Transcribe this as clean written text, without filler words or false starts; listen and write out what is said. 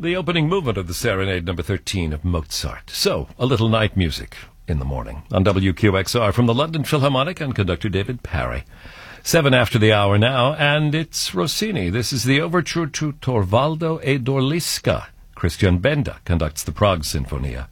the opening movement of the Serenade number 13 of Mozart. So, a little night music in the morning on WQXR from the London Philharmonic and conductor David Parry. 7 after the hour now, and it's Rossini. This is the overture to Torvaldo e Dorlisca. Christian Benda conducts the Prague Sinfonia.